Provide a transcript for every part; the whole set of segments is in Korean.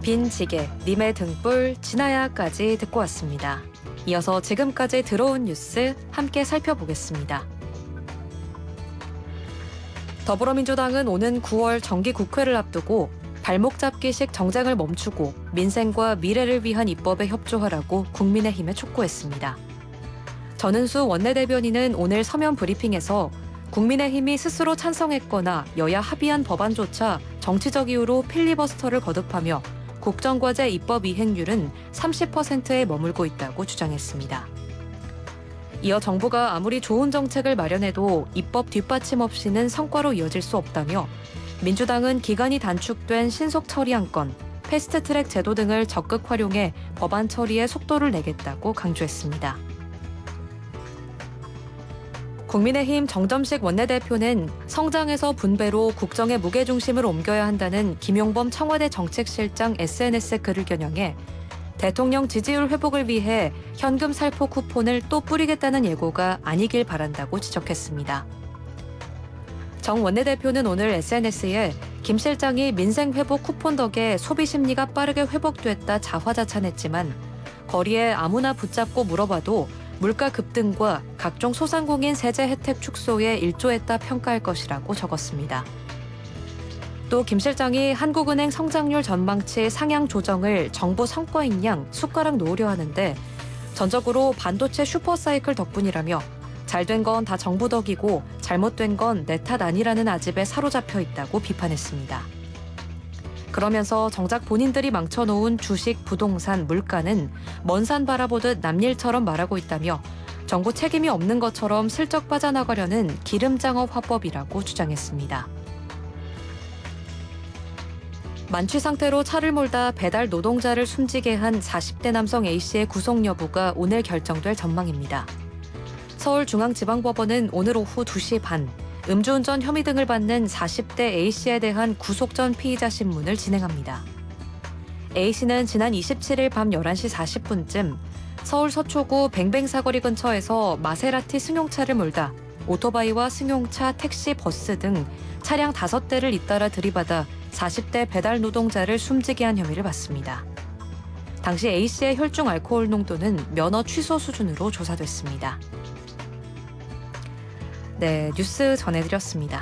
빈지게, 님의 등불, 지나야까지 듣고 왔습니다. 이어서 지금까지 들어온 뉴스 함께 살펴보겠습니다. 더불어민주당은 오는 9월 정기국회를 앞두고 발목 잡기식 정쟁을 멈추고 민생과 미래를 위한 입법에 협조하라고 국민의힘에 촉구했습니다. 전은수 원내대변인은 오늘 서면 브리핑에서 국민의힘이 스스로 찬성했거나 여야 합의한 법안조차 정치적 이유로 필리버스터를 거듭하며 국정과제 입법 이행률은 30%에 머물고 있다고 주장했습니다. 이어 정부가 아무리 좋은 정책을 마련해도 입법 뒷받침 없이는 성과로 이어질 수 없다며 민주당은 기간이 단축된 신속 처리안건, 패스트트랙 제도 등을 적극 활용해 법안 처리에 속도를 내겠다고 강조했습니다. 국민의힘 정점식 원내대표는 성장에서 분배로 국정의 무게중심을 옮겨야 한다는 김용범 청와대 정책실장 SNS 글을 겨냥해 대통령 지지율 회복을 위해 현금 살포 쿠폰을 또 뿌리겠다는 예고가 아니길 바란다고 지적했습니다. 정 원내대표는 오늘 SNS에 김 실장이 민생 회복 쿠폰 덕에 소비 심리가 빠르게 회복됐다 자화자찬했지만 거리에 아무나 붙잡고 물어봐도 물가 급등과 각종 소상공인 세제 혜택 축소에 일조했다 평가할 것이라고 적었습니다. 또 김 실장이 한국은행 성장률 전망치 상향 조정을 정부 성과인 양 숟가락 놓으려 하는데 전적으로 반도체 슈퍼사이클 덕분이라며 잘된 건 다 정부 덕이고 잘못된 건 내 탓 아니라는 아집에 사로잡혀 있다고 비판했습니다. 그러면서 정작 본인들이 망쳐놓은 주식, 부동산, 물가는 먼 산 바라보듯 남일처럼 말하고 있다며 정부 책임이 없는 것처럼 슬쩍 빠져나가려는 기름장업 화법이라고 주장했습니다. 만취 상태로 차를 몰다 배달 노동자를 숨지게 한 40대 남성 A씨의 구속 여부가 오늘 결정될 전망입니다. 서울중앙지방법원은 오늘 오후 2시 반 음주운전 혐의 등을 받는 40대 A씨에 대한 구속 전 피의자 신문을 진행합니다. A씨는 지난 27일 밤 11시 40분쯤 서울 서초구 뱅뱅 사거리 근처에서 마세라티 승용차를 몰다 오토바이와 승용차, 택시, 버스 등 차량 5대를 잇따라 들이받아 40대 배달 노동자를 숨지게 한 혐의를 받습니다. 당시 A씨의 혈중 알코올 농도는 면허 취소 수준으로 조사됐습니다. 네, 뉴스 전해드렸습니다.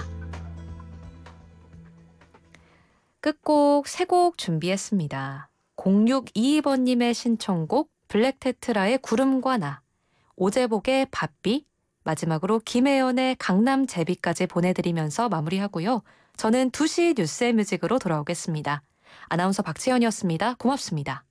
끝곡 3곡 준비했습니다. 0622번님의 신청곡 블랙테트라의 구름과 나, 오재복의 바삐, 마지막으로 김혜연의 강남 제비까지 보내드리면서 마무리하고요. 저는 2시 뉴스의 뮤직으로 돌아오겠습니다. 아나운서 박채연이었습니다. 고맙습니다.